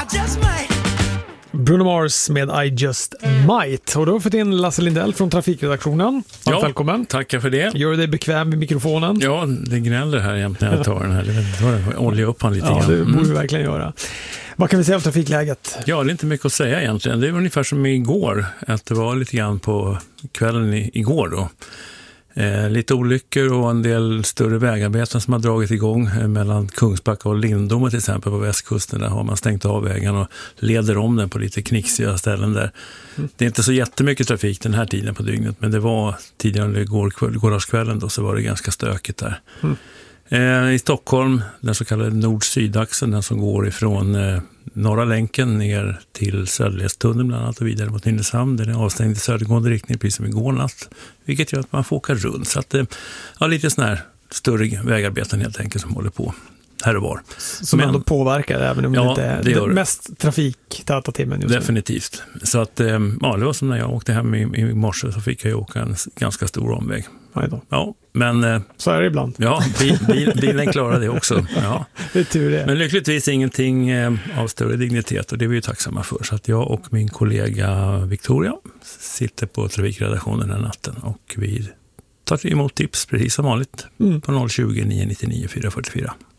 Bruno Mars med I Just Might. Och då har vi fått in Lasse Lindell från Trafikredaktionen. Välkommen. Tackar för det. Gör du dig bekväm med mikrofonen? Ja, det gnäller här jämt när jag tar den här. Det olja upp han lite grann. Ja, det borde vi verkligen göra. Vad kan vi säga om trafikläget? Ja, det är inte mycket att säga egentligen. Det är ungefär som igår. Att det var lite grann på kvällen igår då. Lite olyckor och en del större vägarbeten som har dragit igång mellan Kungsbacka och Lindome till exempel på västkusten. Där har man stängt av vägen och leder om den på lite knixiga ställen där. Det är inte så jättemycket trafik den här tiden på dygnet, men det var tidigare under gårdagskvällen då, så var det ganska stökigt där. I Stockholm, den så kallade nord-sydaxeln, den som går ifrån Norra länken ner till Söderledstunneln bland annat och vidare mot Nynäshamn. Den är avstängd i södergående riktning precis som igår natt, vilket gör att man får åka runt. Så att lite sån här större vägarbeten helt enkelt som håller på här och var. Som ändå påverkar även om det inte är det mest trafiktäta timmen just nu. Definitivt. Så att det var som när jag åkte hem i morse, så fick jag åka en ganska stor omväg. Ja, men så är det ibland. Ja, bilen klarar det också. Ja. Det är tur det. Men lyckligtvis ingenting av större dignitet, och det är vi ju tacksamma för. Så att jag och min kollega Victoria sitter på trafikredaktionen den natten, och vi tar emot tips precis som vanligt på 020 999 444.